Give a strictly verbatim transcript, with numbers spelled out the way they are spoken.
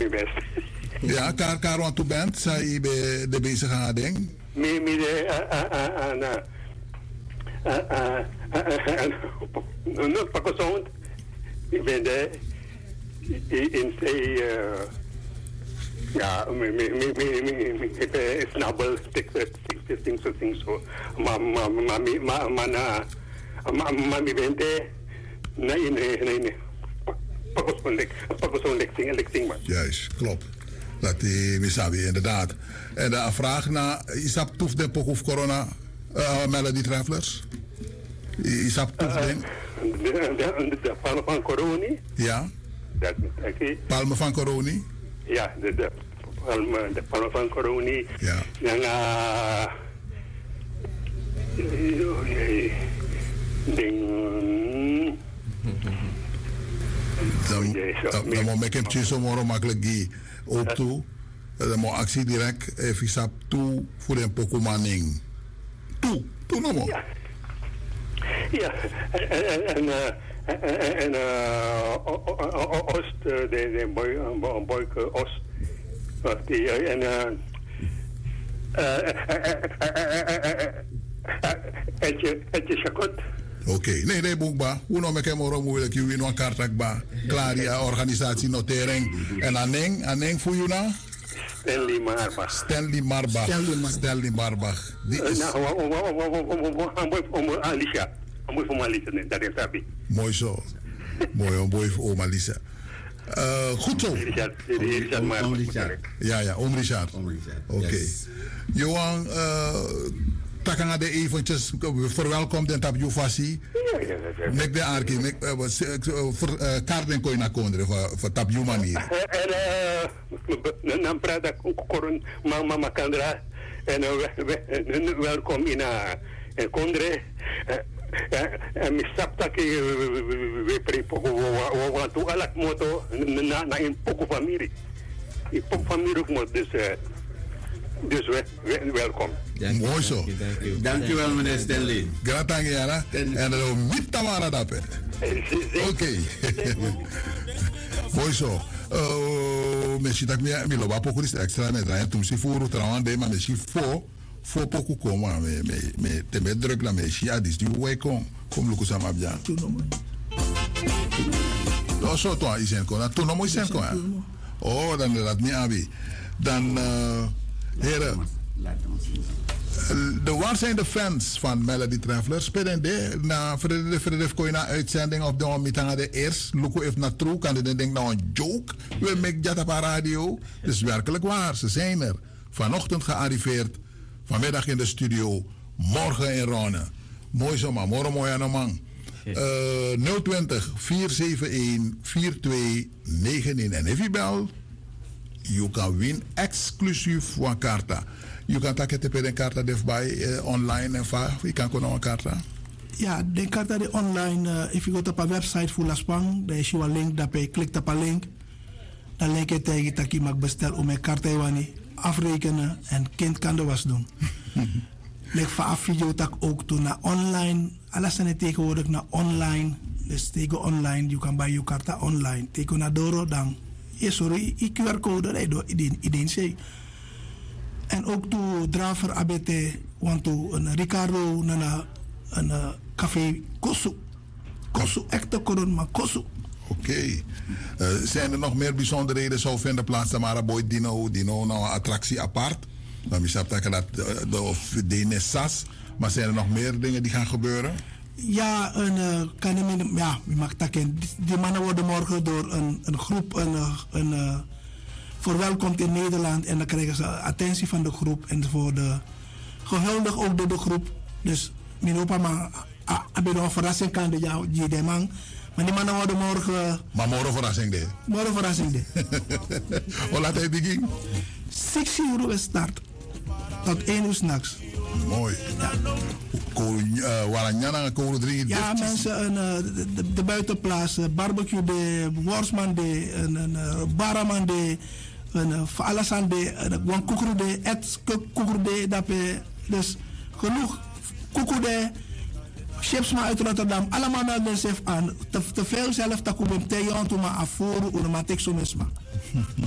mijn best. Ja, kar kar want u bent, zei bij de bezige houding. Mi mi de aan aan nog pakkezoond. Ik ben de in zee ja, mi mi mi mi mi mi snabbel tekst things so things so. Ma ma ma mi ma ma na ma ma mi ben de nee nee nee. Pakkezoond pakkezoond lecting lecting maar. Juist, klopt. Dat die misabi inderdaad. En de vraag naar Isap Toef de Pok of Corona uh, Melody Travelers? Isap Toef de? De palmen van Corona? Ja. Dat is oké. Palmen van Corona? Ja, de, de, palmen, de palmen van Corona. Ja. En uh, ding. Dan moet ik hem zo makkelijk gaan. Ook toe. Dan moet actie direct even sap toe voor een Pokémoning. Toe, toe nog maar. Ja. Ja, en en en Oost, de de boy boy Oost, die en het je het je schakot. Oké, nee, nee, boekba. Hoe nou met hem orom wil ik je in een kaartrakba. Klaar, ja, organisatie notering. En Aneng, Aneng voor je nou? Stanley Marbach. Stanley Marbach. Stanley Marbach. Die is... Nou, Alicia. Mooi voor Alicia, dat is dat. Mooi zo. Mooi, mooi voor oma Lisa. Uh, goed zo. Ja, ja, Oom Richard. Oké. Okay. Johan, uh, takanga de eventjes verwelkomd in tap Jufasi. Mek de arki, mek voor kaarten kon je naar konderen voor tap Ju manier. En dan praat ik koron mama makandra en welkom in een kondre. En mi sapta ke we prepoko wa tu alak moto na na in poco familie. In poco familie ook moet dus dus welkom. Mooi zo. Dankjewel meneer Stanley. Graag jara. En dan met Tamara dapen. Oké. Mooi zo. Uh, misschien dat ik me loop ook eens extra met draaien toen ze voor trouwens maar misschien voor voor poco komen met met met te met druk la misschien ja dus die wij kom kom lukken samen bien. Dat zo toch is en kon. Toen nog mooi zijn kon. Oh dan dat niet abi. Dan heren. De waar zijn de fans van Melody Travelers? Spelen de na Frederik Frederik kon je naar uitzending of de ommitang de eerst Luko heeft naar true kan dit denk nou een joke. We make dat op radio. Dus werkelijk waar, ze zijn er. Vanochtend gearriveerd, vanmiddag in de studio, morgen in Ronne. Mooi zomaar, morgen mooi aan de man. nul twintig, vier zeven een, vier twee negen een. En if je belt, you can win exclusief one karta. Je kan tak het per een karta bij uh, online en va. Je kan gewoon een karta. Ja, de karta de online. Uh, if you go to our website voor Laspang, daar is een link. Dat je klikt op een link. Dan link je tegen dat je mag bestellen om een karta wani afrekenen en kind kan de was doen. Lek van video tak ook toe naar online. Alles zijn tegenwoordig naar online. Dus tegen online, je kan bij je karta online. Tegen naar Doro dan. Ja, sorry, ik Q R-code dat je iedereen zegt. En ook toe draver A B T, want toe een Ricardo naar een uh, café Kosu. Kosu, echte koron, maar Kosu. Oké. Okay. Uh, zijn er nog meer bijzonderheden zo vinden plaats Tamara Boy Dino, Dino nou een attractie apart? Dan misschien dat de of de Nessas, maar zijn er nog meer dingen die gaan gebeuren? Ja, een uh, kan je ja, je mag dat kennen. Die, die mannen worden morgen door een, een groep een, een uh, verwelkomd in Nederland en dan krijgen ze attentie van de groep en voor de gehuldigd ook door de groep. Dus mijn opa maar heb je nog een verrassing kan de jou die de man. Maar die mannen worden morgen. Maar morgen verrassing de. Morgen verrassing de. Hoe laat hij begin? zes uur is start. Tot één uur s'nachts. Mooi. Ja. Uh, ja, mensen, een, uh, de, de buitenplaats, uh, barbecue de, worstman de, een, een uh, baraman de, een uh, alasan de, een koeker de, et koeker de, dat je, dus genoeg koeker de, chipsma uit Rotterdam, allemaal naar de zelf aan. Te, te veel zelf, dat komt tegen aan toe, maar afvoeren, maar tek zo misma.